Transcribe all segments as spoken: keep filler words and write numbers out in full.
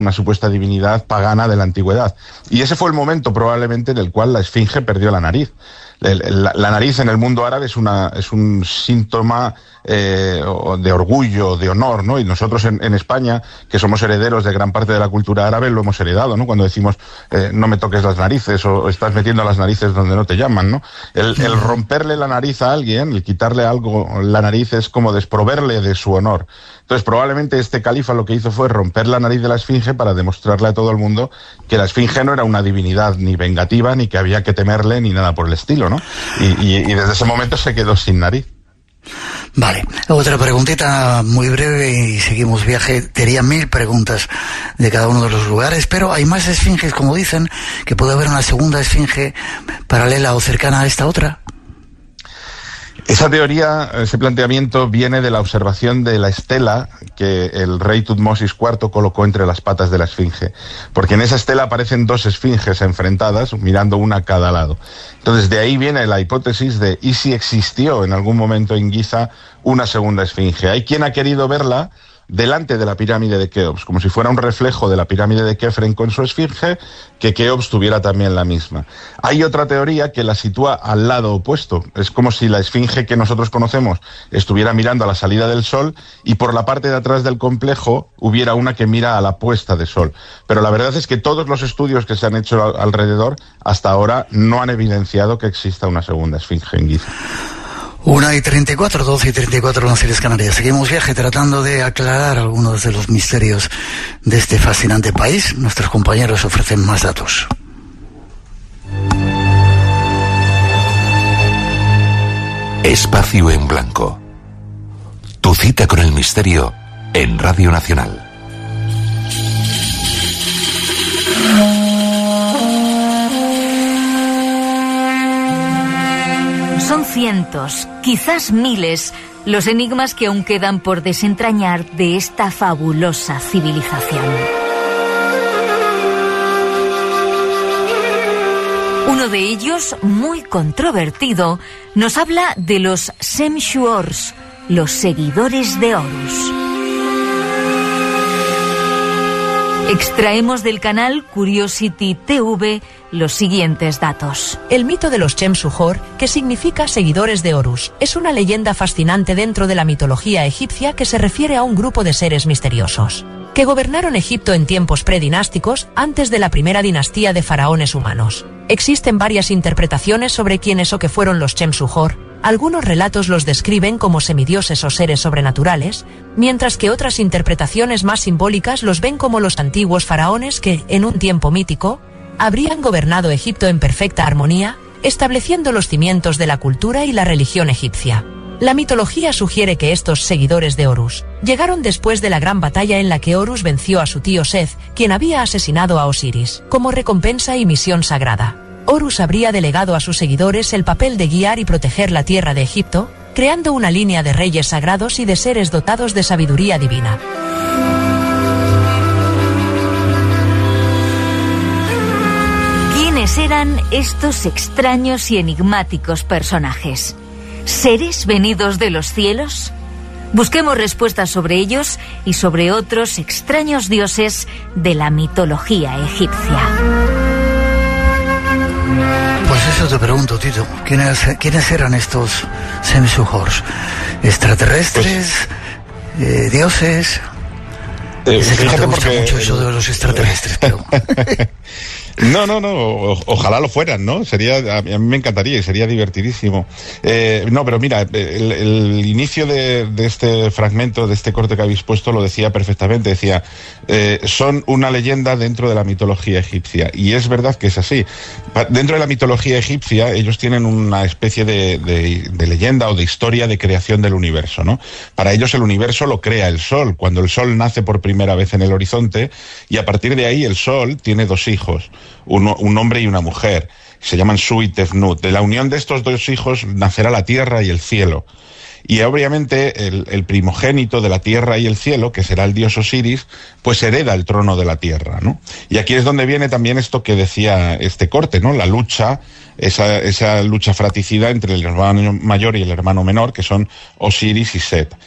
una supuesta divinidad pagana de la antigüedad. Y ese fue el momento probablemente en el cual la esfinge perdió la nariz. La, la nariz en el mundo árabe es, una, es un síntoma eh, de orgullo, de honor, ¿no? Y nosotros en, en España, que somos herederos de gran parte de la cultura árabe, lo hemos heredado, ¿no? Cuando decimos eh, no me toques las narices o estás metiendo las narices donde no te llaman, ¿no? El, el romperle la nariz a alguien, el quitarle algo la nariz es como desproverle de su honor. Entonces probablemente este califa lo que hizo fue romper la nariz de la esfinge para demostrarle a todo el mundo que la esfinge no era una divinidad ni vengativa, ni que había que temerle, ni nada por el estilo, ¿no? Y, y, y desde ese momento se quedó sin nariz. Vale, otra preguntita muy breve y seguimos viaje. Tenía mil preguntas de cada uno de los lugares, pero hay más esfinges, como dicen, que puede haber una segunda esfinge paralela o cercana a esta otra. Esa teoría, ese planteamiento viene de la observación de la estela que el rey Tutmosis cuarto colocó entre las patas de la esfinge, porque en esa estela aparecen dos esfinges enfrentadas, mirando una a cada lado. Entonces de ahí viene la hipótesis de ¿y si existió en algún momento en Giza una segunda esfinge? Hay quien ha querido verla delante de la pirámide de Keops, como si fuera un reflejo de la pirámide de Kefren con su esfinge, que Keops tuviera también la misma. Hay otra teoría que la sitúa al lado opuesto. Es como si la esfinge que nosotros conocemos estuviera mirando a la salida del sol y por la parte de atrás del complejo hubiera una que mira a la puesta de sol. Pero la verdad es que todos los estudios que se han hecho alrededor hasta ahora no han evidenciado que exista una segunda esfinge en Giza. Una y treinta y cuatro, doce y treinta y cuatro en las Islas Canarias. Seguimos viaje tratando de aclarar algunos de los misterios de este fascinante país. Nuestros compañeros ofrecen más datos. Espacio en Blanco. Tu cita con el misterio en Radio Nacional. Son cientos, quizás miles, los enigmas que aún quedan por desentrañar de esta fabulosa civilización. Uno de ellos, muy controvertido, nos habla de los Sem-Shuors, los seguidores de Horus. Extraemos del canal Curiosity T V los siguientes datos. El mito de los Sem-Shuor, que significa seguidores de Horus, es una leyenda fascinante dentro de la mitología egipcia que se refiere a un grupo de seres misteriosos que gobernaron Egipto en tiempos predinásticos, antes de la primera dinastía de faraones humanos. Existen varias interpretaciones sobre quiénes o qué fueron los Sem-Shuor. Algunos relatos los describen como semidioses o seres sobrenaturales, mientras que otras interpretaciones más simbólicas los ven como los antiguos faraones que, en un tiempo mítico, habrían gobernado Egipto en perfecta armonía, estableciendo los cimientos de la cultura y la religión egipcia. La mitología sugiere que estos seguidores de Horus llegaron después de la gran batalla en la que Horus venció a su tío Seth, quien había asesinado a Osiris, como recompensa y misión sagrada. Horus habría delegado a sus seguidores el papel de guiar y proteger la tierra de Egipto, creando una línea de reyes sagrados y de seres dotados de sabiduría divina. ¿Quiénes eran estos extraños y enigmáticos personajes? ¿Seres venidos de los cielos? Busquemos respuestas sobre ellos y sobre otros extraños dioses de la mitología egipcia. Pues eso te pregunto, Tito. ¿Quiénes, quiénes eran estos Sem-Shuor? ¿Extraterrestres? Pues, eh, ¿dioses? Eh, sé que no te gusta porque... mucho eso de los extraterrestres, pero... No, no, no, o, ojalá lo fueran, ¿no? Sería, a mí me encantaría y sería divertidísimo. Eh, no, pero mira, el, el inicio de, de este fragmento, de este corte que habéis puesto, lo decía perfectamente. Decía, eh, son una leyenda dentro de la mitología egipcia. Y es verdad que es así. Dentro de la mitología egipcia, ellos tienen una especie de, de, de leyenda o de historia de creación del universo, ¿no? Para ellos el universo lo crea el sol, cuando el sol nace por primera vez en el horizonte, y a partir de ahí el sol tiene dos hijos. Un, un hombre y una mujer, se llaman Su y Tefnut. De la unión de estos dos hijos nacerá la tierra y el cielo. Y obviamente el, el primogénito de la tierra y el cielo, que será el dios Osiris, pues hereda el trono de la tierra, ¿no? Y aquí es donde viene también esto que decía este corte, ¿no? La lucha, esa, esa lucha fratricida entre el hermano mayor y el hermano menor, que son Osiris y Set.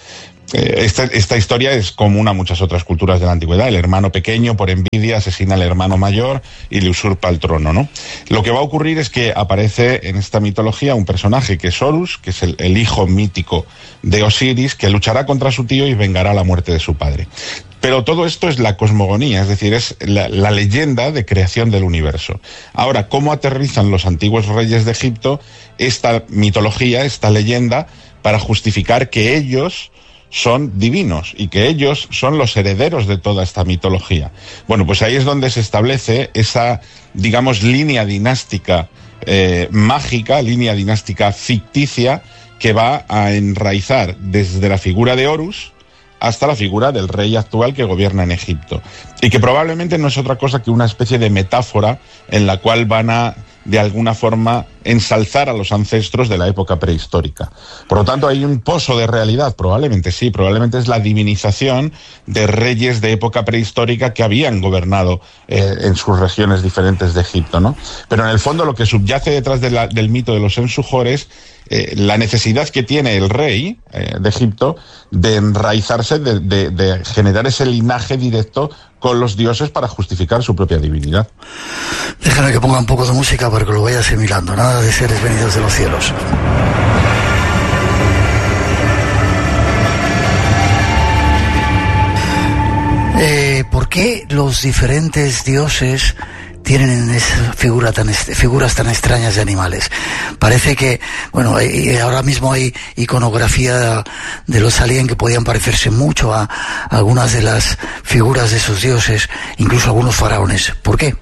Esta, esta historia es común a muchas otras culturas de la antigüedad. El hermano pequeño, por envidia, asesina al hermano mayor y le usurpa el trono, ¿no? Lo que va a ocurrir es que aparece en esta mitología un personaje que es Horus, que es el, el hijo mítico de Osiris, que luchará contra su tío y vengará la muerte de su padre. Pero todo esto es la cosmogonía, es decir, es la, la leyenda de creación del universo. Ahora, ¿cómo aterrizan los antiguos reyes de Egipto esta mitología, esta leyenda, para justificar que ellos son divinos y que ellos son los herederos de toda esta mitología? Bueno, pues ahí es donde se establece esa, digamos, línea dinástica eh, mágica, línea dinástica ficticia, que va a enraizar desde la figura de Horus hasta la figura del rey actual que gobierna en Egipto. Y que probablemente no es otra cosa que una especie de metáfora en la cual van a, de alguna forma, ensalzar a los ancestros de la época prehistórica. Por lo tanto, hay un pozo de realidad, probablemente sí, probablemente es la divinización de reyes de época prehistórica que habían gobernado eh, en sus regiones diferentes de Egipto, ¿no? Pero en el fondo lo que subyace detrás de la, del mito de los Ensujores, eh, la necesidad que tiene el rey eh, de Egipto de enraizarse, de, de, de generar ese linaje directo con los dioses para justificar su propia divinidad. Déjame que ponga un poco de música para que lo vaya asimilando. Nada de seres venidos de los cielos. Eh, ¿Por qué los diferentes dioses tienen esa figura tan figuras tan extrañas de animales? Parece que, bueno, hay, ahora mismo hay iconografía de los alien que podían parecerse mucho a, a algunas de las figuras de esos dioses, incluso algunos faraones. ¿Por qué?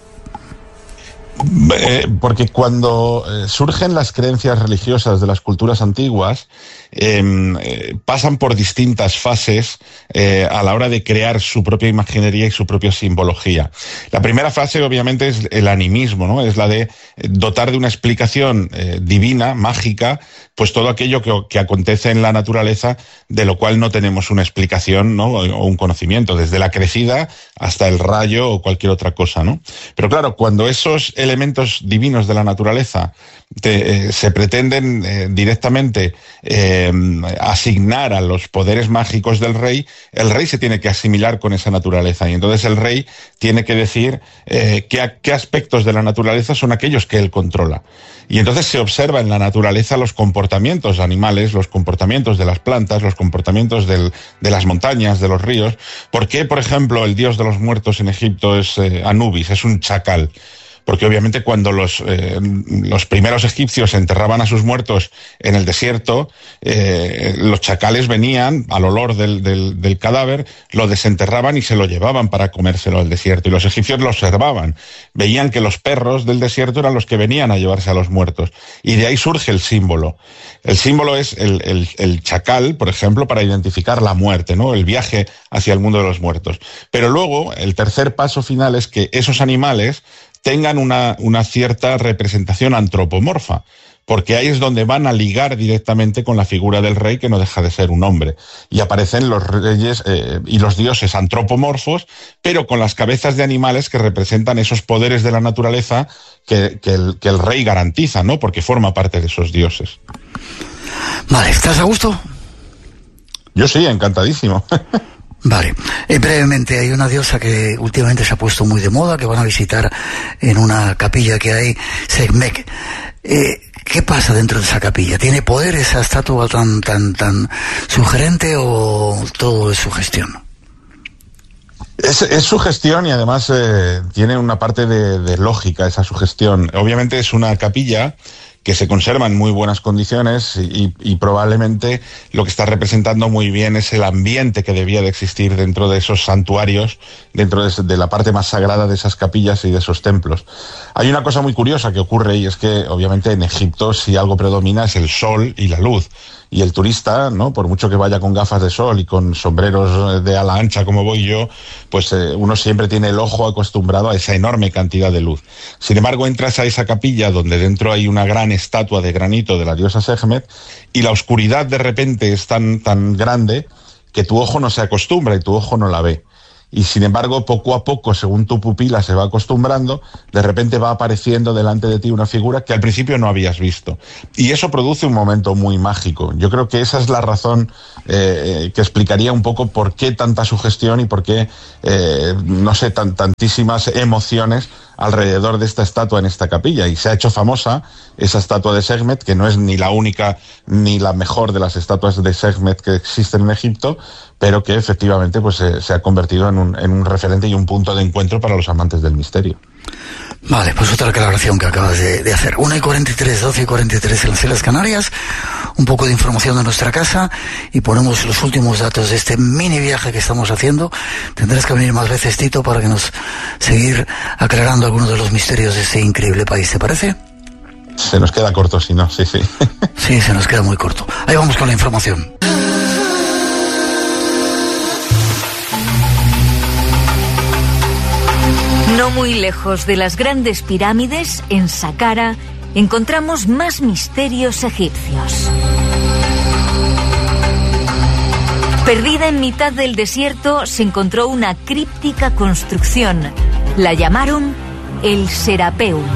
Eh, porque cuando eh, surgen las creencias religiosas de las culturas antiguas, eh, eh, pasan por distintas fases eh, a la hora de crear su propia imaginería y su propia simbología. La primera fase, obviamente, es el animismo, ¿no? Es la de dotar de una explicación eh, divina, mágica, pues todo aquello que, que acontece en la naturaleza, de lo cual no tenemos una explicación, ¿no? O un conocimiento, desde la crecida hasta el rayo o cualquier otra cosa, ¿no? Pero claro, cuando esos elementos divinos de la naturaleza te, eh, se pretenden eh, directamente eh, asignar a los poderes mágicos del rey, el rey se tiene que asimilar con esa naturaleza, y entonces el rey tiene que decir eh, qué, qué aspectos de la naturaleza son aquellos que él controla. Y entonces se observa en la naturaleza los comportamientos animales, los comportamientos de las plantas, los comportamientos del, de las montañas, de los ríos. ¿Por qué, por ejemplo, el dios de los muertos en Egipto es eh, Anubis, es un chacal? Porque obviamente cuando los, eh, los primeros egipcios enterraban a sus muertos en el desierto, eh, los chacales venían al olor del, del, del cadáver, lo desenterraban y se lo llevaban para comérselo al desierto. Y los egipcios lo observaban, veían que los perros del desierto eran los que venían a llevarse a los muertos. Y de ahí surge el símbolo. El símbolo es el, el, el chacal, por ejemplo, para identificar la muerte, ¿no? El viaje hacia el mundo de los muertos. Pero luego, el tercer paso final es que esos animales tengan una, una cierta representación antropomorfa, porque ahí es donde van a ligar directamente con la figura del rey, que no deja de ser un hombre. Y aparecen los reyes eh, y los dioses antropomorfos, pero con las cabezas de animales que representan esos poderes de la naturaleza que, que, el, que el rey garantiza, ¿no? Porque forma parte de esos dioses. Vale, ¿estás a gusto? Yo sí, encantadísimo. Vale, eh, brevemente, hay una diosa que últimamente se ha puesto muy de moda, que van a visitar en una capilla que hay, Sekhmet. Eh, ¿Qué pasa dentro de esa capilla? ¿Tiene poder esa estatua tan tan tan sugerente o todo es sugestión? Es, es sugestión y además eh, tiene una parte de, de lógica esa sugestión. Obviamente es una capilla que se conserva en muy buenas condiciones y, y probablemente lo que está representando muy bien es el ambiente que debía de existir dentro de esos santuarios, dentro de, de la parte más sagrada de esas capillas y de esos templos. Hay una cosa muy curiosa que ocurre, y es que obviamente en Egipto si algo predomina es el sol y la luz. Y el turista, ¿no? Por mucho que vaya con gafas de sol y con sombreros de ala ancha como voy yo, pues eh, uno siempre tiene el ojo acostumbrado a esa enorme cantidad de luz. Sin embargo, entras a esa capilla donde dentro hay una gran estatua de granito de la diosa Sekhmet y la oscuridad de repente es tan, tan grande que tu ojo no se acostumbra y tu ojo no la ve. y sin embargo poco a poco, según tu pupila se va acostumbrando, de repente va apareciendo delante de ti una figura que al principio no habías visto. Y eso produce un momento muy mágico. Yo creo que esa es la razón eh, que explicaría un poco por qué tanta sugestión y por qué, eh, no sé, tan, tantísimas emociones alrededor de esta estatua en esta capilla. Y se ha hecho famosa esa estatua de Sekhmet, que no es ni la única ni la mejor de las estatuas de Sekhmet que existen en Egipto, pero que efectivamente pues se, se ha convertido en un, en un referente y un punto de encuentro para los amantes del misterio. Vale, pues otra aclaración que acabas de, de hacer. una y cuarenta y tres, doce y cuarenta y tres en las Islas Canarias, un poco de información de nuestra casa y ponemos los últimos datos de este mini viaje que estamos haciendo. Tendrás que venir más veces, Tito, para que nos seguir aclarando algunos de los misterios de este increíble país, ¿te parece? Se nos queda corto, si no, sí, sí. Sí, se nos queda muy corto. Ahí vamos con la información. No muy lejos de las grandes pirámides, en Saqqara, encontramos más misterios egipcios. Perdida en mitad del desierto, se encontró una críptica construcción. La llamaron el Serapeum.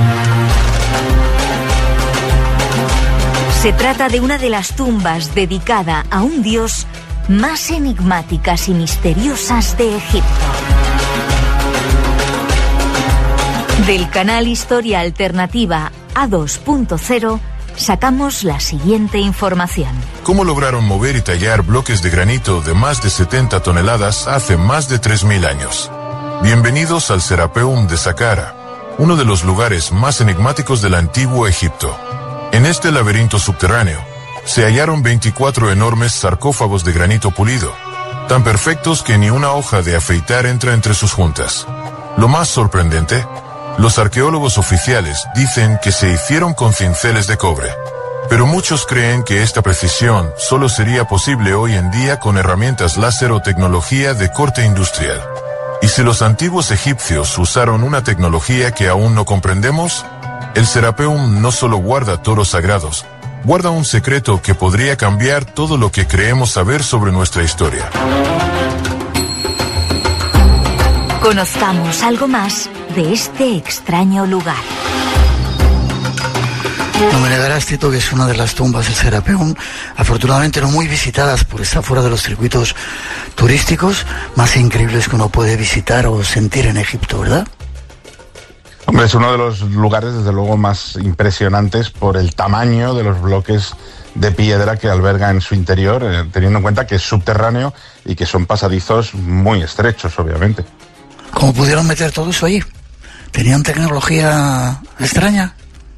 Se trata de una de las tumbas dedicada a un dios más enigmáticas y misteriosas de Egipto. Del canal Historia Alternativa A dos punto cero sacamos la siguiente información. ¿Cómo lograron mover y tallar bloques de granito de más de setenta toneladas hace más de tres mil años? Bienvenidos al Serapeum de Saqqara, uno de los lugares más enigmáticos del antiguo Egipto. En este laberinto subterráneo se hallaron veinticuatro enormes sarcófagos de granito pulido, tan perfectos que ni una hoja de afeitar entra entre sus juntas. Lo más sorprendente, los arqueólogos oficiales dicen que se hicieron con cinceles de cobre, pero muchos creen que esta precisión solo sería posible hoy en día con herramientas láser o tecnología de corte industrial. Y si los antiguos egipcios usaron una tecnología que aún no comprendemos, el Serapeum no solo guarda toros sagrados, guarda un secreto que podría cambiar todo lo que creemos saber sobre nuestra historia. Conozcamos algo más de este extraño lugar. No me negarás, Tito, que es una de las tumbas del Serapeum, afortunadamente no muy visitadas por estar fuera de los circuitos turísticos más increíbles que uno puede visitar o sentir en Egipto, ¿verdad? Hombre, es uno de los lugares, desde luego, más impresionantes por el tamaño de los bloques de piedra que alberga en su interior, eh, teniendo en cuenta que es subterráneo y que son pasadizos muy estrechos, obviamente. ¿Cómo pudieron meter todo eso allí? ¿Tenían tecnología extraña?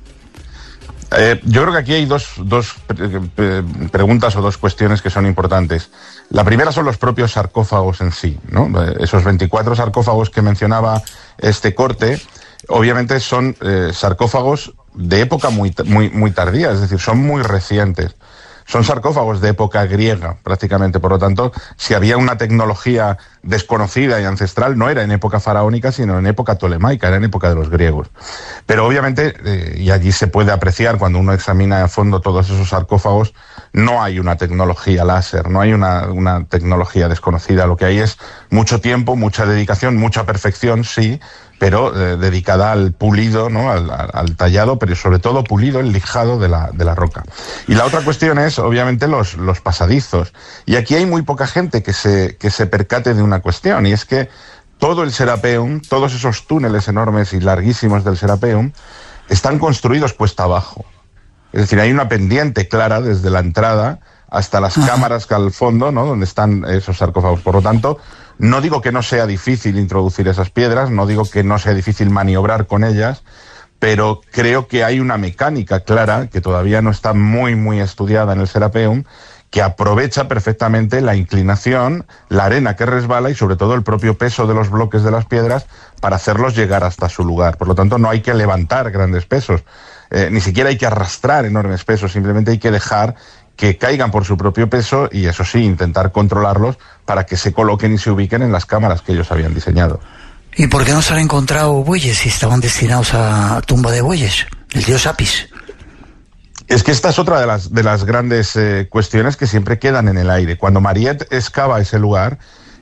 Eh, yo creo que aquí hay dos, dos pre- preguntas o dos cuestiones que son importantes. La primera son los propios sarcófagos en sí, ¿no? Esos veinticuatro sarcófagos que mencionaba este corte, obviamente son eh, sarcófagos de época muy, muy, muy tardía, es decir, son muy recientes. Son sarcófagos de época griega, prácticamente. Por lo tanto, si había una tecnología desconocida y ancestral, no era en época faraónica, sino en época tolemaica, era en época de los griegos. Pero obviamente, eh, y allí se puede apreciar cuando uno examina a fondo todos esos sarcófagos, no hay una tecnología láser, no hay una, una tecnología desconocida. Lo que hay es mucho tiempo, mucha dedicación, mucha perfección, sí, pero eh, dedicada al pulido, ¿no? Al, al tallado, pero sobre todo pulido, el lijado de la, de la roca. Y la otra cuestión es, obviamente, los, los pasadizos. Y aquí hay muy poca gente que se, que se percate de una cuestión, y es que todo el Serapeum, todos esos túneles enormes y larguísimos del Serapeum, están construidos cuesta abajo. Es decir, hay una pendiente clara desde la entrada hasta las cámaras que al fondo, ¿no? Donde están esos sarcófagos. Por lo tanto, no digo que no sea difícil introducir esas piedras, no digo que no sea difícil maniobrar con ellas, pero creo que hay una mecánica clara, que todavía no está muy, muy estudiada en el Serapeum, que aprovecha perfectamente la inclinación, la arena que resbala y sobre todo el propio peso de los bloques de las piedras para hacerlos llegar hasta su lugar. Por lo tanto, no hay que levantar grandes pesos, eh, ni siquiera hay que arrastrar enormes pesos, simplemente hay que dejar que caigan por su propio peso y, eso sí, intentar controlarlos para que se coloquen y se ubiquen en las cámaras que ellos habían diseñado. ¿Y por qué no se han encontrado bueyes si estaban destinados a tumba de bueyes? El dios Apis. Es que esta es otra de las, de las grandes eh, cuestiones que siempre quedan en el aire. Cuando Mariette excava ese lugar,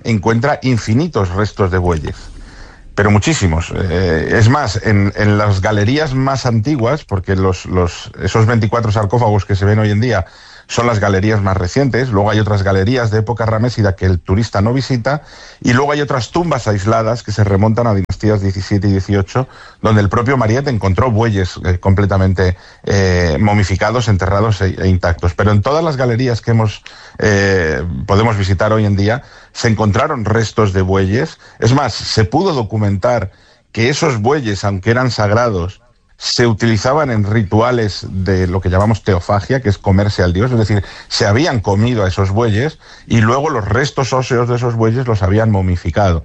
encuentra infinitos restos de bueyes, pero muchísimos. Eh, es más, en, en las galerías más antiguas, porque los, los, esos veinticuatro sarcófagos que se ven hoy en día son las galerías más recientes, luego hay otras galerías de época ramésida que el turista no visita, y luego hay otras tumbas aisladas que se remontan a dinastías diecisiete y dieciocho, donde el propio Mariette encontró bueyes eh, completamente eh, momificados, enterrados e, e intactos. Pero en todas las galerías que hemos eh, podemos visitar hoy en día, se encontraron restos de bueyes. Es más, se pudo documentar que esos bueyes, aunque eran sagrados, se utilizaban en rituales de lo que llamamos teofagia, que es comerse al dios, es decir, se habían comido a esos bueyes y luego los restos óseos de esos bueyes los habían momificado.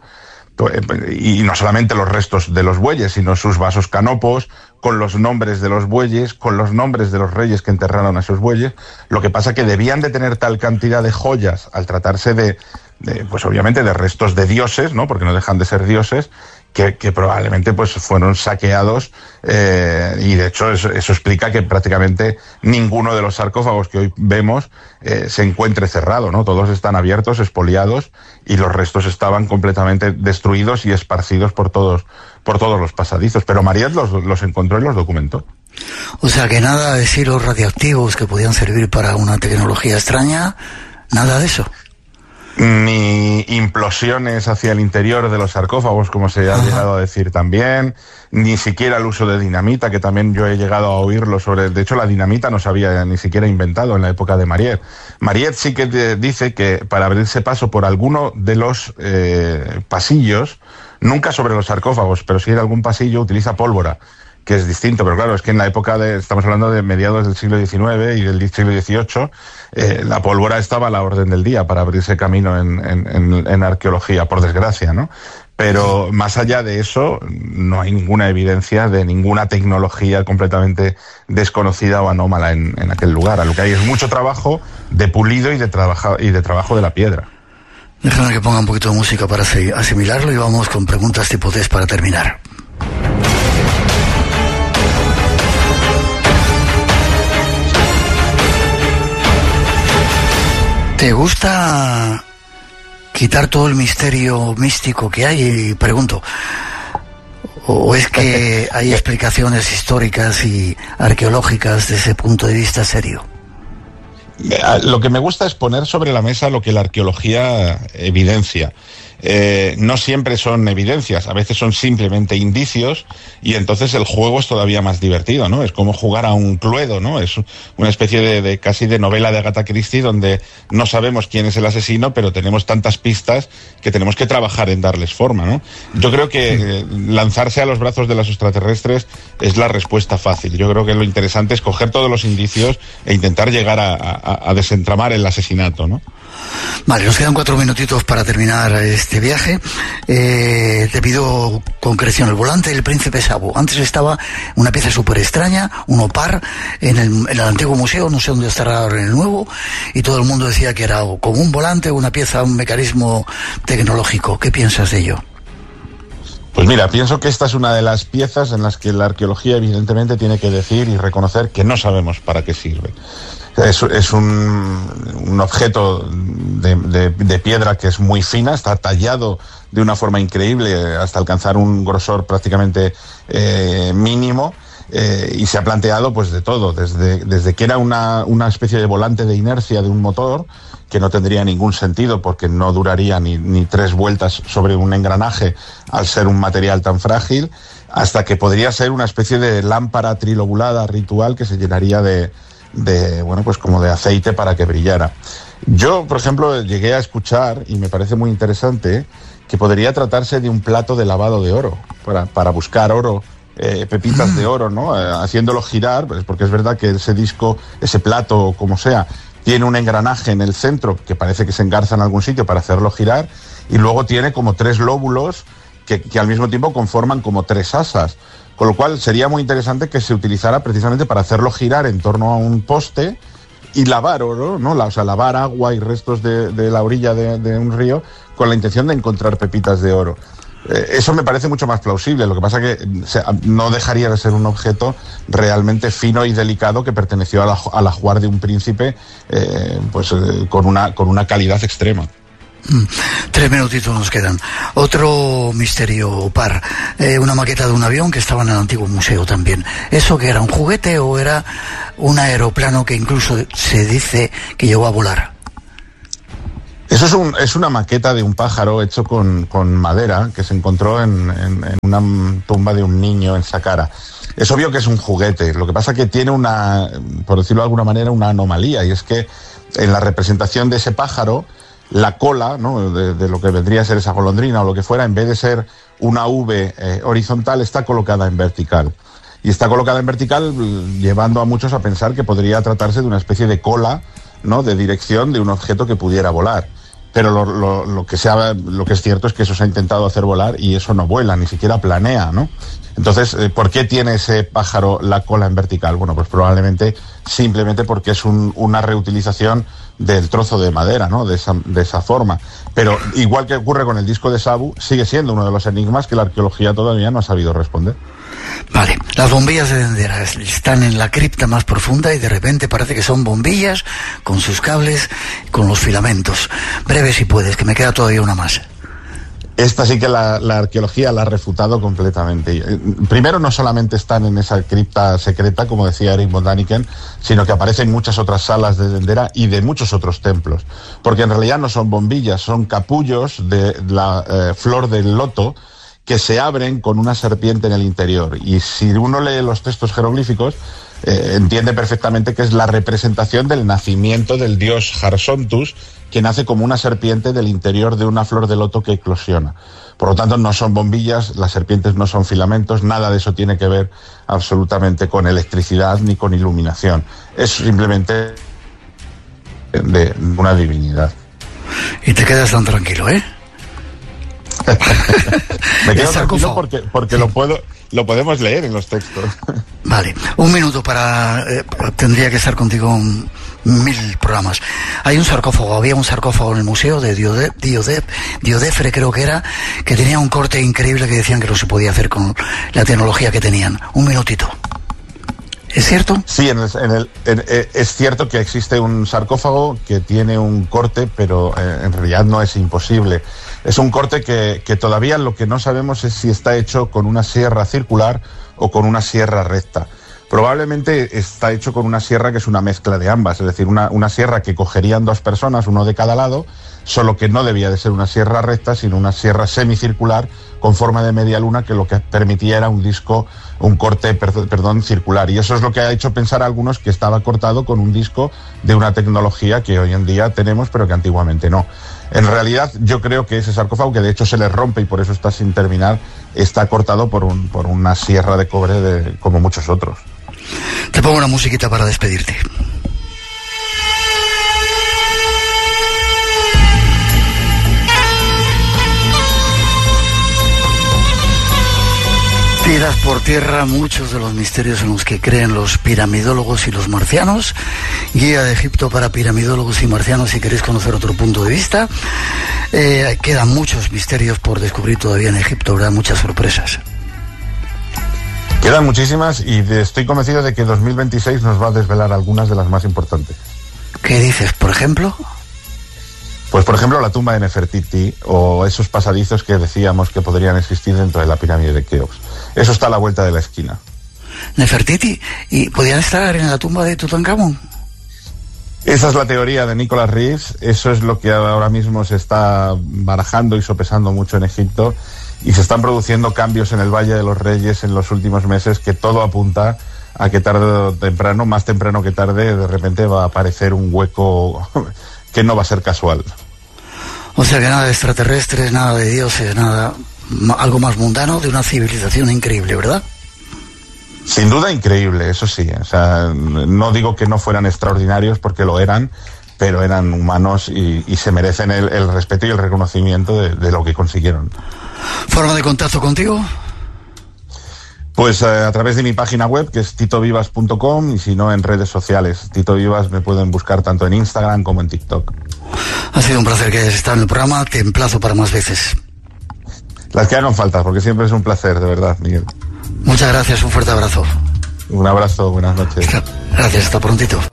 Y no solamente los restos de los bueyes, sino sus vasos canopos, con los nombres de los bueyes, con los nombres de los reyes que enterraron a esos bueyes. Lo que pasa que debían de tener tal cantidad de joyas al tratarse de, de pues obviamente de restos de dioses, ¿no? Porque no dejan de ser dioses, Que, que probablemente pues fueron saqueados eh, y de hecho eso, eso explica que prácticamente ninguno de los sarcófagos que hoy vemos eh, se encuentre cerrado, ¿no? Todos están abiertos, expoliados, y los restos estaban completamente destruidos y esparcidos por todos, por todos los pasadizos. Pero Mariette los, los encontró y los documentó. O sea que nada de silos radioactivos que podían servir para una tecnología extraña, nada de eso. Ni implosiones hacia el interior de los sarcófagos, como se ha Ajá. llegado a decir también, ni siquiera el uso de dinamita, que también yo he llegado a oírlo sobre... De hecho, la dinamita no se había ni siquiera inventado en la época de Mariette. Mariette sí que te dice que para abrirse paso por alguno de los eh, pasillos, nunca sobre los sarcófagos, pero sí en algún pasillo, utiliza pólvora, que es distinto, pero claro, es que en la época de, estamos hablando de mediados del siglo diecinueve y del siglo dieciocho, eh, la pólvora estaba a la orden del día para abrirse camino en, en, en, en arqueología, por desgracia, ¿no? Pero más allá de eso, no hay ninguna evidencia de ninguna tecnología completamente desconocida o anómala en, en aquel lugar. Lo que hay es mucho trabajo de pulido y de, trabaja, y de trabajo de la piedra. Déjame que ponga un poquito de música para asimilarlo y vamos con preguntas tipo test para terminar. ¿Te gusta quitar todo el misterio místico que hay? Y pregunto, ¿o es que hay explicaciones históricas y arqueológicas desde ese punto de vista serio? Lo que me gusta es poner sobre la mesa lo que la arqueología evidencia. Eh, no siempre son evidencias, a veces son simplemente indicios, y entonces el juego es todavía más divertido, ¿no? Es como jugar a un Cluedo, ¿no? Es una especie de, de casi de novela de Agatha Christie donde no sabemos quién es el asesino, pero tenemos tantas pistas que tenemos que trabajar en darles forma, ¿no? Yo creo que eh, lanzarse a los brazos de los extraterrestres es la respuesta fácil. Yo creo que lo interesante es coger todos los indicios e intentar llegar a, a, a desentramar el asesinato, ¿no? Vale, nos quedan cuatro minutitos para terminar este viaje. Eh, te pido concreción. El volante del príncipe Sabo. Antes estaba una pieza súper extraña, un opar, en el, en el antiguo museo, no sé dónde estará ahora en el nuevo, y todo el mundo decía que era como un volante, una pieza, un mecanismo tecnológico. ¿Qué piensas de ello? Pues mira, pienso que esta es una de las piezas en las que la arqueología evidentemente tiene que decir y reconocer que no sabemos para qué sirve. Es, es un, un objeto de, de, de piedra que es muy fina, está tallado de una forma increíble hasta alcanzar un grosor prácticamente eh, mínimo, eh, y se ha planteado pues de todo, desde, desde que era una, una especie de volante de inercia de un motor, que no tendría ningún sentido porque no duraría ni, ni tres vueltas sobre un engranaje al ser un material tan frágil, hasta que podría ser una especie de lámpara trilobulada ritual que se llenaría de de, bueno, pues como de aceite para que brillara. Yo, por ejemplo, llegué a escuchar, y me parece muy interesante, que podría tratarse de un plato de lavado de oro, para, para buscar oro, eh, pepitas de oro, ¿no? Eh, haciéndolo girar, pues porque es verdad que ese disco, ese plato, como sea, tiene un engranaje en el centro que parece que se engarza en algún sitio para hacerlo girar, y luego tiene como tres lóbulos que, que al mismo tiempo conforman como tres asas. Con lo cual sería muy interesante que se utilizara precisamente para hacerlo girar en torno a un poste y lavar oro, ¿no? La, o sea, lavar agua y restos de, de la orilla de, de un río con la intención de encontrar pepitas de oro. Eh, eso me parece mucho más plausible. Lo que pasa que se, no dejaría de ser un objeto realmente fino y delicado que perteneció a la, al ajuar de un príncipe, eh, pues eh, con una, con una calidad extrema. Mm, tres minutitos nos quedan. Otro misterio par, eh, una maqueta de un avión que estaba en el antiguo museo también. ¿Eso que era, un juguete o era un aeroplano que incluso se dice que llegó a volar? Eso es, un, es una maqueta de un pájaro hecho con, con madera que se encontró en, en, en una tumba de un niño en Saqqara. Es obvio que es un juguete, lo que pasa que tiene una, por decirlo de alguna manera, una anomalía, y es que en la representación de ese pájaro, la cola, ¿no?, de, de lo que vendría a ser esa golondrina o lo que fuera, en vez de ser una V eh, horizontal, está colocada en vertical. Y está colocada en vertical llevando a muchos a pensar que podría tratarse de una especie de cola, ¿no?, de dirección de un objeto que pudiera volar. Pero lo, lo, lo, que sea, lo que es cierto es que eso se ha intentado hacer volar y eso no vuela, ni siquiera planea, ¿no? Entonces, ¿por qué tiene ese pájaro la cola en vertical? Bueno, pues probablemente simplemente porque es un, una reutilización del trozo de madera, ¿no?, de esa, de esa forma. Pero igual que ocurre con el disco de Sabu, sigue siendo uno de los enigmas que la arqueología todavía no ha sabido responder. Vale, las bombillas de Dendera están en la cripta más profunda y de repente parece que son bombillas con sus cables, con los filamentos. Breve si puedes, que me queda todavía una más. Esta sí que la, la arqueología la ha refutado completamente. Primero, no solamente están en esa cripta secreta, como decía Eric von Däniken, sino que aparecen en muchas otras salas de Dendera y de muchos otros templos. Porque en realidad no son bombillas, son capullos de la eh, flor del loto que se abren con una serpiente en el interior. Y si uno lee los textos jeroglíficos, eh, entiende perfectamente que es la representación del nacimiento del dios Jarsontus, que nace como una serpiente del interior de una flor de loto que eclosiona. Por lo tanto, no son bombillas, las serpientes no son filamentos, nada de eso tiene que ver absolutamente con electricidad ni con iluminación. Es simplemente de una divinidad. Y te quedas tan tranquilo, ¿eh? Me quedo tranquilo porque, porque sí. lo puedo... Lo podemos leer en los textos. Vale, un minuto para... Eh, tendría que estar contigo en mil programas. Hay un sarcófago, había un sarcófago en el museo de Diode, Diode, Diodefre, creo que era, que tenía un corte increíble que decían que no se podía hacer con la tecnología que tenían. Un minutito. ¿Es cierto? Sí, en el, en el, en, es cierto que existe un sarcófago que tiene un corte, pero eh, en realidad no es imposible. Es un corte que, que todavía lo que no sabemos es si está hecho con una sierra circular o con una sierra recta. Probablemente está hecho con una sierra que es una mezcla de ambas, es decir, una, una sierra que cogerían dos personas, uno de cada lado, solo que no debía de ser una sierra recta, sino una sierra semicircular con forma de media luna, que lo que permitía era un disco, un corte, perdón, circular. Y eso es lo que ha hecho pensar a algunos que estaba cortado con un disco de una tecnología que hoy en día tenemos, pero que antiguamente no. En realidad, yo creo que ese sarcófago, que de hecho se le rompe y por eso está sin terminar, está cortado por, un, por una sierra de cobre de, como muchos otros. Te pongo una musiquita para despedirte. Tiras por tierra muchos de los misterios en los que creen los piramidólogos y los marcianos. Guía de Egipto para piramidólogos y marcianos, si queréis conocer otro punto de vista. Eh, quedan muchos misterios por descubrir todavía en Egipto, ¿verdad? Muchas sorpresas. Quedan muchísimas y estoy convencido de que dos mil veintiséis nos va a desvelar algunas de las más importantes. ¿Qué dices, por ejemplo? Pues por ejemplo la tumba de Nefertiti o esos pasadizos que decíamos que podrían existir dentro de la pirámide de Keops. Eso está a la vuelta de la esquina. Nefertiti, ¿y podían estar en la tumba de Tutankamón? Esa es la teoría de Nicholas Reeves, eso es lo que ahora mismo se está barajando y sopesando mucho en Egipto, y se están produciendo cambios en el Valle de los Reyes en los últimos meses que todo apunta a que tarde o temprano, más temprano que tarde, de repente va a aparecer un hueco que no va a ser casual. O sea que nada de extraterrestres, nada de dioses, nada, algo más mundano, de una civilización increíble, ¿verdad? Sin duda increíble, eso sí. O sea, no digo que no fueran extraordinarios porque lo eran, pero eran humanos y, y se merecen el, el respeto y el reconocimiento de, de lo que consiguieron. ¿Forma de contacto contigo? Pues eh, a través de mi página web, que es tito vivas punto com, y si no, en redes sociales. Tito Vivas me pueden buscar tanto en Instagram como en TikTok. Ha sido un placer que hayas estado en el programa. Te emplazo para más veces. Las que hagan falta, porque siempre es un placer, de verdad, Miguel. Muchas gracias, un fuerte abrazo. Un abrazo, buenas noches. Gracias, hasta prontito.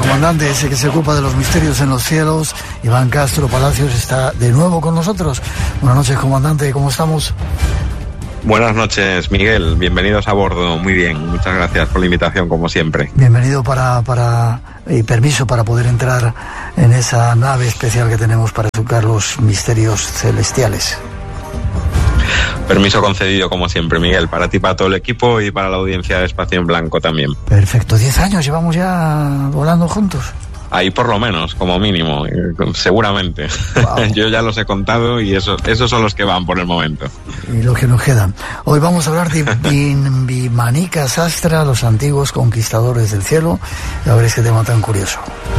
comandante, ese que se ocupa de los misterios en los cielos, Iván Castro Palacios, está de nuevo con nosotros. Buenas noches, comandante, ¿cómo estamos? Buenas noches, Miguel. Bienvenidos a bordo. Muy bien. Muchas gracias por la invitación, como siempre. Bienvenido para, para y permiso para poder entrar en esa nave especial que tenemos para tocar los misterios celestiales. Permiso concedido, como siempre, Miguel, para ti, para todo el equipo y para la audiencia de Espacio en Blanco también. Perfecto. Diez años llevamos ya volando juntos. Ahí por lo menos, como mínimo, seguramente. Wow. Yo ya los he contado y eso, esos son los que van por el momento. Y los que nos quedan. Hoy vamos a hablar de Vimanika Sastra, los antiguos conquistadores del cielo. Ya veréis qué tema tan curioso.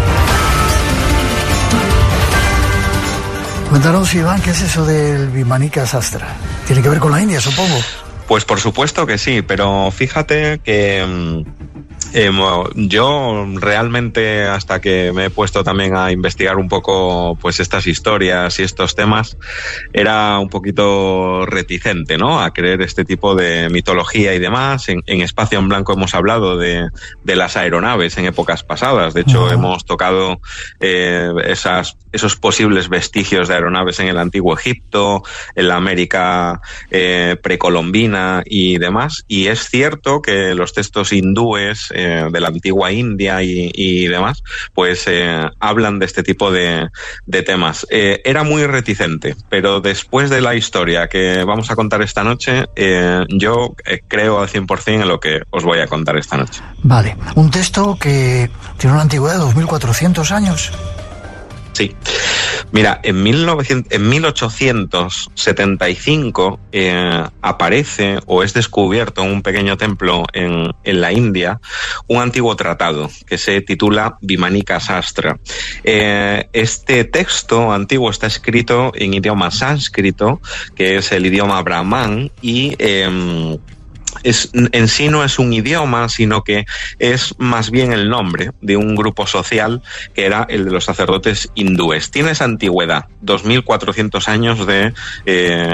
Cuéntanos, Iván, ¿qué es eso del Vimanika Sastra? ¿Tiene que ver con la India, supongo? Pues por supuesto que sí, pero fíjate que eh, yo realmente, hasta que me he puesto también a investigar un poco pues estas historias y estos temas, era un poquito reticente, ¿no?, a creer este tipo de mitología y demás. En, en Espacio en Blanco hemos hablado de, de las aeronaves en épocas pasadas. De hecho, uh-huh. hemos tocado eh, esas, esos posibles vestigios de aeronaves en el Antiguo Egipto, en la América eh, precolombina y demás, y es cierto que los textos hindúes eh, de la antigua India y, y demás, pues eh, hablan de este tipo de, de temas. Eh, era muy reticente, pero después de la historia que vamos a contar esta noche, eh, yo eh, creo al cien por ciento en lo que os voy a contar esta noche. Vale, un texto que tiene una antigüedad de dos mil cuatrocientos años. Sí. Mira, en, mil novecientos, en mil ochocientos setenta y cinco eh, aparece o es descubierto en un pequeño templo en, en la India un antiguo tratado que se titula Vimanika Sastra. Eh, este texto antiguo está escrito en idioma sánscrito, que es el idioma brahman, y eh, Es, en sí no es un idioma, sino que es más bien el nombre de un grupo social que era el de los sacerdotes hindúes. Tiene esa antigüedad, dos mil cuatrocientos años de, eh,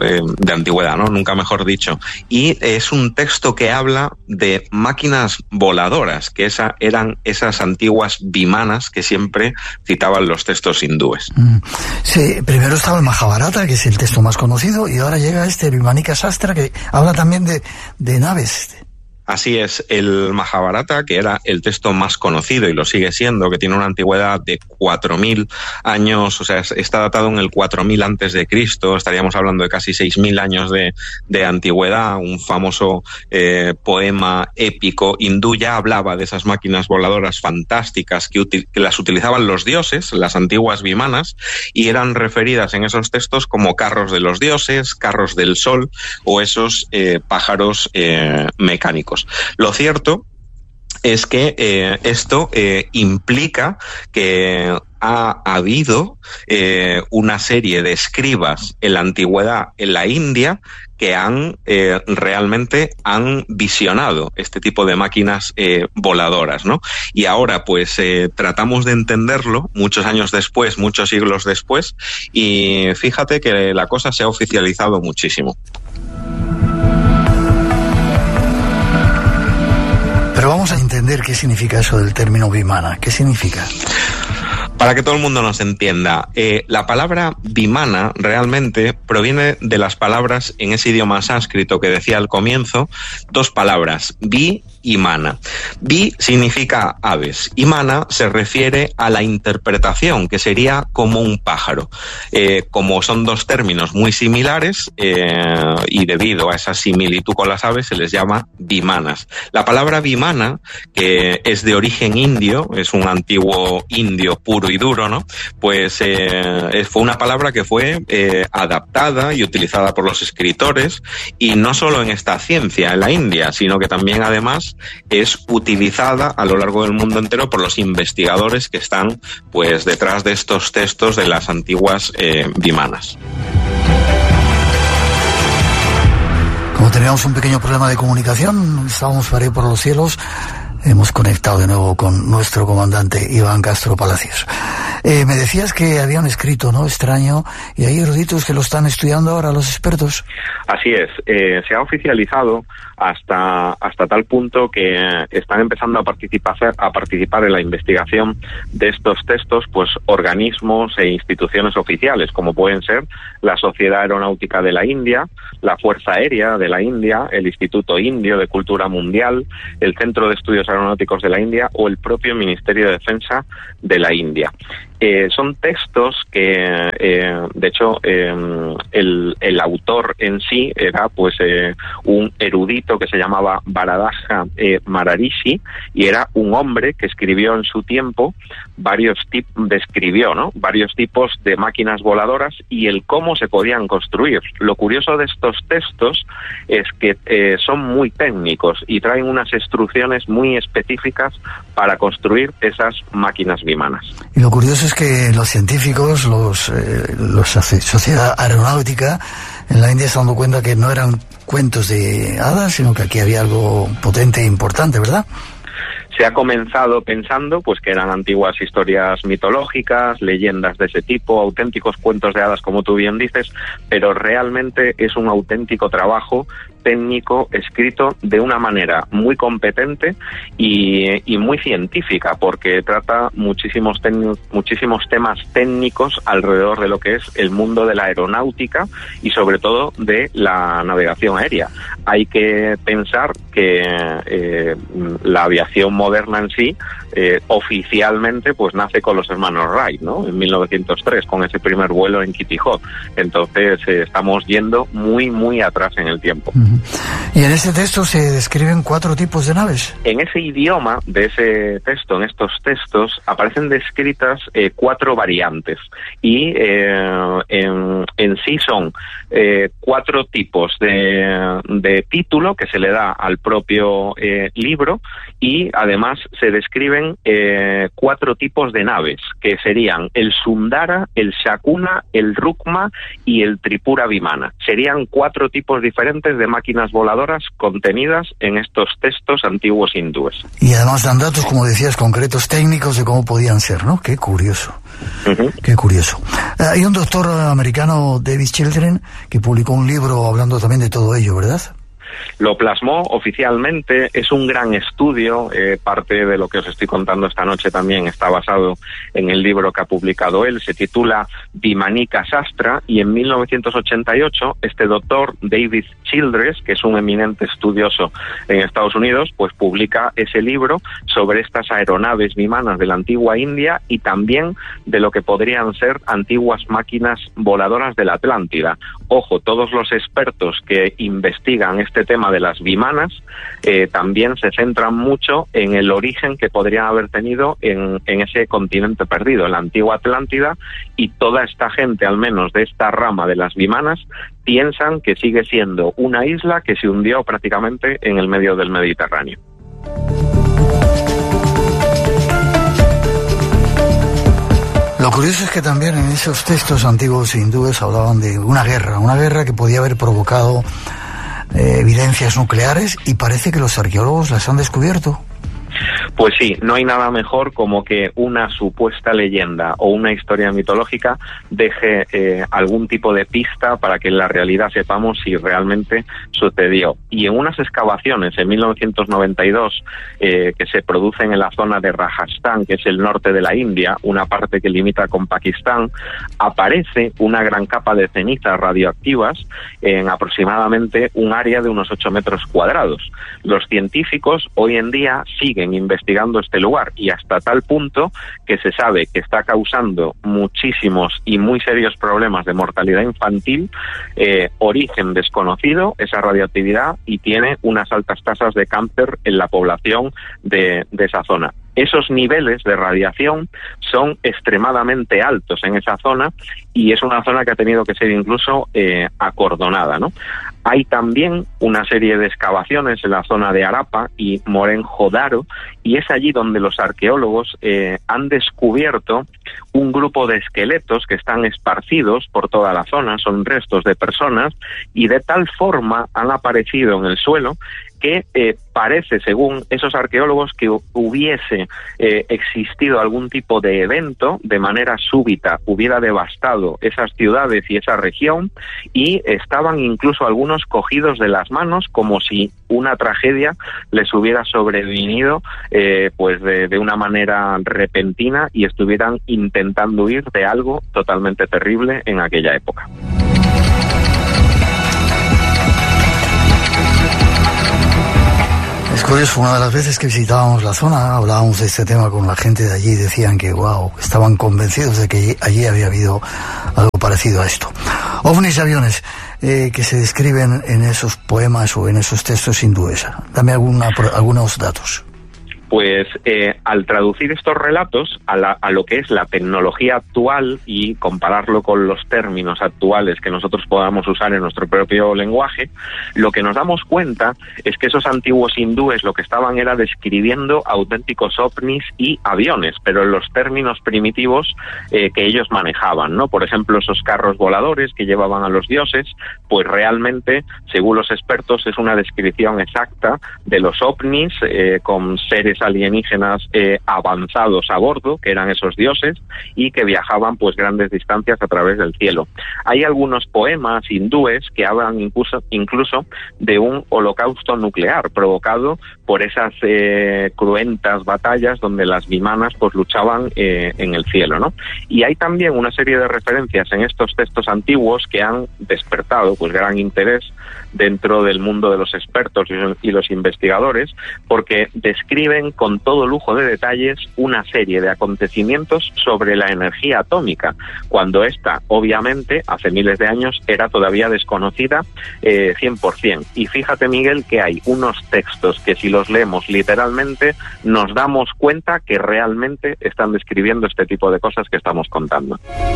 de antigüedad, ¿no?, nunca mejor dicho. Y es un texto que habla de máquinas voladoras, que esa, eran esas antiguas vimanas que siempre citaban los textos hindúes. Mm. Sí, primero estaba el Mahabharata, que es el texto más conocido, y ahora llega este Vimanika Sastra, que habla también de de naves. Así es, el Mahabharata, que era el texto más conocido y lo sigue siendo, que tiene una antigüedad de cuatro mil años, o sea, está datado en el cuatro mil antes de Cristo, estaríamos hablando de casi seis mil años de, de antigüedad, un famoso eh, poema épico hindú. Ya hablaba de esas máquinas voladoras fantásticas que, util, que las utilizaban los dioses, las antiguas vimanas, y eran referidas en esos textos como carros de los dioses, carros del sol o esos eh, pájaros eh, mecánicos. Lo cierto es que eh, esto eh, implica que ha habido eh, una serie de escribas en la antigüedad en la India que han eh, realmente han visionado este tipo de máquinas eh, voladoras, ¿no? Y ahora pues eh, tratamos de entenderlo muchos años después, muchos siglos después, y fíjate que la cosa se ha oficializado muchísimo. Pero vamos a entender qué significa eso del término Vimana. ¿Qué significa? Para que todo el mundo nos entienda, eh, la palabra Vimana realmente proviene de las palabras en ese idioma sánscrito que decía al comienzo, dos palabras, vi y mana. Vi significa aves y mana se refiere a la interpretación, que sería como un pájaro. Eh, como son dos términos muy similares eh, y debido a esa similitud con las aves se les llama vimanas. La palabra vimana, que es de origen indio, es un antiguo indio puro y duro, ¿no? Pues eh, fue una palabra que fue eh, adaptada y utilizada por los escritores, y no solo en esta ciencia, en la India, sino que también además es utilizada a lo largo del mundo entero por los investigadores que están pues detrás de estos textos de las antiguas eh, vimanas. Como teníamos un pequeño problema de comunicación, estábamos por ahí por los cielos, hemos conectado de nuevo con nuestro comandante Iván Castro Palacios. Eh, me decías que había un escrito, ¿no?, extraño, y hay eruditos que lo están estudiando ahora los expertos. Así es, eh, se ha oficializado hasta hasta tal punto que están empezando a participar a participar en la investigación de estos textos, pues organismos e instituciones oficiales, como pueden ser la Sociedad Aeronáutica de la India, la Fuerza Aérea de la India, el Instituto Indio de Cultura Mundial, el Centro de Estudios Aeronáuticos de la India o el propio Ministerio de Defensa de la India. Eh, son textos que, eh, de hecho, eh, el, el autor en sí era pues eh, un erudito que se llamaba Bharadaja eh, Maharishi, y era un hombre que escribió en su tiempo varios tipos, describió, ¿no?, varios tipos de máquinas voladoras y el cómo se podían construir. Lo curioso de estos textos es que eh, son muy técnicos y traen unas instrucciones muy específicas para construir esas máquinas bimanas. Y lo curioso es que los científicos, los, eh, los Sociedad Aeronáutica en la India se han dado cuenta que no eran cuentos de hadas, sino que aquí había algo potente e importante, ¿verdad? Se ha comenzado pensando pues que eran antiguas historias mitológicas, leyendas de ese tipo, auténticos cuentos de hadas, como tú bien dices, pero realmente es un auténtico trabajo técnico escrito de una manera muy competente y, y muy científica, porque trata muchísimos, muchísimos temas técnicos alrededor de lo que es el mundo de la aeronáutica y sobre todo de la navegación aérea. Hay que pensar que eh, la aviación moderna en sí eh, oficialmente pues nace con los hermanos Wright, ¿no?, en mil novecientos tres, con ese primer vuelo en Kitty Hawk. Entonces eh, estamos yendo muy muy atrás en el tiempo. Uh-huh. Y en ese texto se describen cuatro tipos de naves. En ese idioma de ese texto, en estos textos, aparecen descritas eh, cuatro variantes y eh, en, en sí son eh, cuatro tipos de, de título que se le da al propio eh, libro, y además se describen eh, cuatro tipos de naves, que serían el Sundara, el Shakuna, el Rukma y el Tripura Vimana. Serían cuatro tipos diferentes de máquinas voladoras contenidas en estos textos antiguos hindúes. Y además dan datos, como decías, concretos técnicos de cómo podían ser, ¿no? Qué curioso. Uh-huh. Qué curioso. Uh, hay un doctor americano, David Children, que publicó un libro hablando también de todo ello, ¿verdad? Lo plasmó oficialmente, es un gran estudio, eh, parte de lo que os estoy contando esta noche también está basado en el libro que ha publicado él, se titula Vimanika Shastra, y en mil novecientos ochenta y ocho este doctor David Childress, que es un eminente estudioso en Estados Unidos, pues publica ese libro sobre estas aeronaves vimanas de la antigua India y también de lo que podrían ser antiguas máquinas voladoras de la Atlántida. Ojo, todos los expertos que investigan este tema de las vimanas eh, también se centran mucho en el origen que podrían haber tenido en, en ese continente perdido, en la antigua Atlántida, y toda esta gente, al menos de esta rama de las vimanas, piensan que sigue siendo una isla que se hundió prácticamente en el medio del Mediterráneo. Lo curioso es que también en esos textos antiguos hindúes hablaban de una guerra, una guerra que podía haber provocado eh, evidencias nucleares, y parece que los arqueólogos las han descubierto. Pues sí, no hay nada mejor como que una supuesta leyenda o una historia mitológica deje eh, algún tipo de pista para que en la realidad sepamos si realmente sucedió. Y en unas excavaciones en mil novecientos noventa y dos eh, que se producen en la zona de Rajasthan, que es el norte de la India, una parte que limita con Pakistán, aparece una gran capa de cenizas radioactivas en aproximadamente un área de unos ocho metros cuadrados. Los científicos hoy en día siguen investigando este lugar, y hasta tal punto que se sabe que está causando muchísimos y muy serios problemas de mortalidad infantil, eh, origen desconocido, esa radioactividad, y tiene unas altas tasas de cáncer en la población de, de esa zona. Esos niveles de radiación son extremadamente altos en esa zona, y es una zona que ha tenido que ser incluso eh, acordonada, ¿no? Hay también una serie de excavaciones en la zona de Harappa y Mohenjo-Daro, y es allí donde los arqueólogos eh, han descubierto un grupo de esqueletos que están esparcidos por toda la zona, son restos de personas, y de tal forma han aparecido en el suelo que eh, parece, según esos arqueólogos, que hubiese eh, existido algún tipo de evento de manera súbita, hubiera devastado esas ciudades y esa región, y estaban incluso algunos cogidos de las manos como si una tragedia les hubiera sobrevenido eh, pues de, de una manera repentina y estuvieran intentando huir de algo totalmente terrible en aquella época. Es curioso, una de las veces que visitábamos la zona, hablábamos de este tema con la gente de allí y decían que, wow, estaban convencidos de que allí había habido algo parecido a esto. Ovnis y aviones eh, que se describen en esos poemas o en esos textos hindúes. Dame alguna, algunos datos. Pues eh, al traducir estos relatos a, la, a lo que es la tecnología actual y compararlo con los términos actuales que nosotros podamos usar en nuestro propio lenguaje, lo que nos damos cuenta es que esos antiguos hindúes lo que estaban era describiendo auténticos ovnis y aviones, pero en los términos primitivos eh, que ellos manejaban, ¿no? Por ejemplo, esos carros voladores que llevaban a los dioses, pues realmente, según los expertos, es una descripción exacta de los ovnis eh, con seres alienígenas eh, avanzados a bordo, que eran esos dioses, y que viajaban pues grandes distancias a través del cielo. Hay algunos poemas hindúes que hablan incluso, incluso de un holocausto nuclear provocado por esas eh, cruentas batallas donde las vimanas pues luchaban eh, en el cielo, ¿no? Y hay también una serie de referencias en estos textos antiguos que han despertado pues gran interés dentro del mundo de los expertos y los investigadores, porque describen con todo lujo de detalles una serie de acontecimientos sobre la energía atómica, cuando esta, obviamente, hace miles de años, era todavía desconocida eh, cien por ciento. Y fíjate, Miguel, que hay unos textos que si los leemos literalmente nos damos cuenta que realmente están describiendo este tipo de cosas que estamos contando.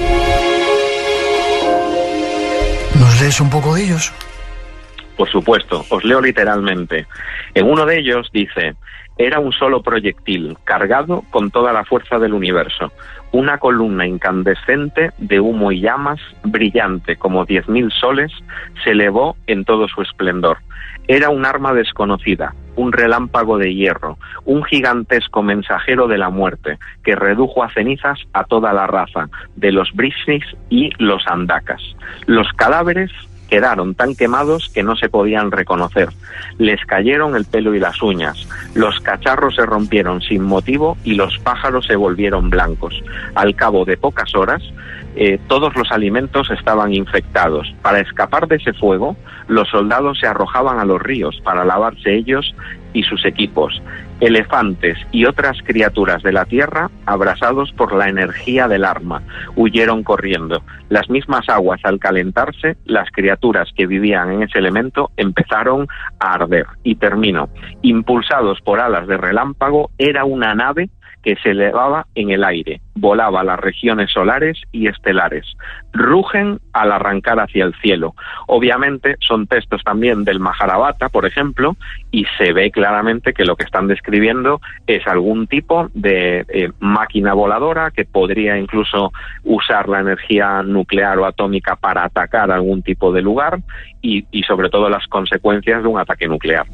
¿Nos lees un poco de ellos? Por supuesto, os leo literalmente. En uno de ellos dice: era un solo proyectil, cargado con toda la fuerza del universo, una columna incandescente de humo y llamas, brillante como diez mil soles, se elevó en todo su esplendor. Era un arma desconocida, un relámpago de hierro, un gigantesco mensajero de la muerte, que redujo a cenizas a toda la raza, de los Brishnis y los Andakas. Los cadáveres quedaron tan quemados que no se podían reconocer. Les cayeron el pelo y las uñas. Los cacharros se rompieron sin motivo y los pájaros se volvieron blancos. Al cabo de pocas horas, eh, todos los alimentos estaban infectados. Para escapar de ese fuego, los soldados se arrojaban a los ríos para lavarse ellos y sus equipos. Elefantes y otras criaturas de la tierra, abrasados por la energía del arma, huyeron corriendo. Las mismas aguas, al calentarse, las criaturas que vivían en ese elemento empezaron a arder. Y termino. Impulsados por alas de relámpago, era una nave que se elevaba en el aire, volaba a las regiones solares y estelares. Rugen al arrancar hacia el cielo. Obviamente son textos también del Mahabharata, por ejemplo, y se ve claramente que lo que están describiendo es algún tipo de eh, máquina voladora que podría incluso usar la energía nuclear o atómica para atacar algún tipo de lugar y, y sobre todo las consecuencias de un ataque nuclear.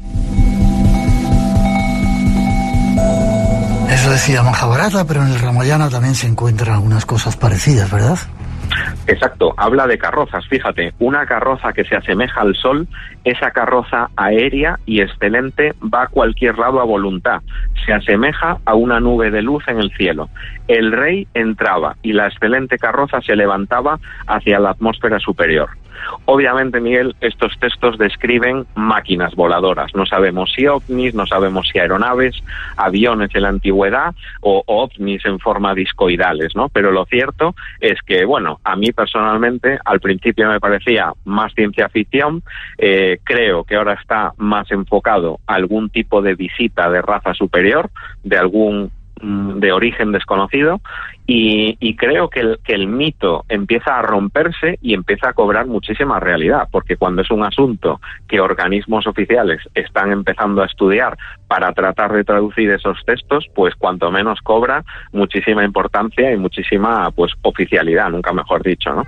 Eso decía Mahabharata, pero en el Ramayana también se encuentran algunas cosas parecidas, ¿verdad? Exacto, habla de carrozas, fíjate, una carroza que se asemeja al sol, esa carroza aérea y excelente va a cualquier lado a voluntad, se asemeja a una nube de luz en el cielo. El rey entraba y la excelente carroza se levantaba hacia la atmósfera superior. Obviamente, Miguel, estos textos describen máquinas voladoras. No sabemos si ovnis, no sabemos si aeronaves, aviones en la antigüedad o ovnis en forma discoidales, ¿no? Pero lo cierto es que, bueno, a mí personalmente al principio me parecía más ciencia ficción. Eh, creo que ahora está más enfocado a algún tipo de visita de raza superior, de algún de origen desconocido, y, y creo que el, que el mito empieza a romperse y empieza a cobrar muchísima realidad, porque cuando es un asunto que organismos oficiales están empezando a estudiar para tratar de traducir esos textos, pues cuanto menos cobra muchísima importancia y muchísima pues oficialidad, nunca mejor dicho, ¿no?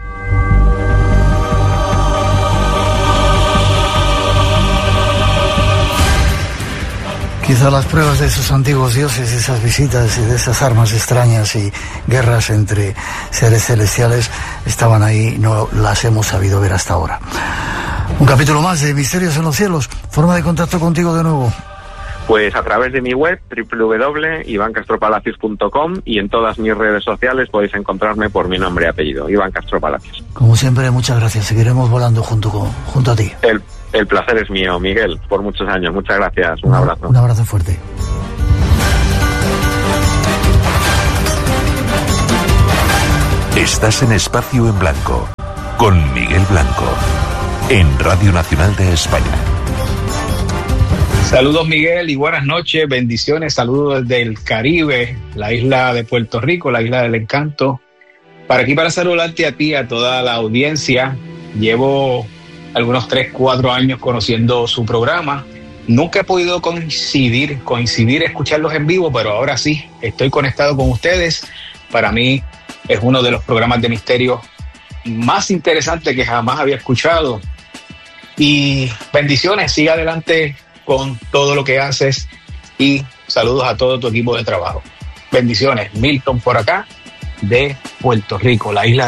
Quizá las pruebas de esos antiguos dioses, esas visitas y de esas armas extrañas y guerras entre seres celestiales estaban ahí, no las hemos sabido ver hasta ahora. Un capítulo más de Misterios en los Cielos. Forma de contacto contigo de nuevo. Pues a través de mi web, doble u doble u doble punto iván castro palacios punto com, y en todas mis redes sociales podéis encontrarme por mi nombre y apellido, Iván Castro Palacios. Como siempre, muchas gracias. Seguiremos volando junto, con, junto a ti. El, el placer es mío, Miguel, por muchos años. Muchas gracias. Un, un abrazo. Un abrazo fuerte. Estás en Espacio en Blanco, con Miguel Blanco, en Radio Nacional de España. Saludos, Miguel, y buenas noches, bendiciones, saludos desde el Caribe, la isla de Puerto Rico, la isla del encanto. Para aquí, para saludarte a ti, a toda la audiencia. Llevo algunos tres, cuatro años conociendo su programa. Nunca he podido coincidir, coincidir, escucharlos en vivo, pero ahora sí, estoy conectado con ustedes. Para mí es uno de los programas de misterio más interesantes que jamás había escuchado. Y bendiciones, siga adelante con todo lo que haces y saludos a todo tu equipo de trabajo. Bendiciones, Milton por acá de Puerto Rico, la isla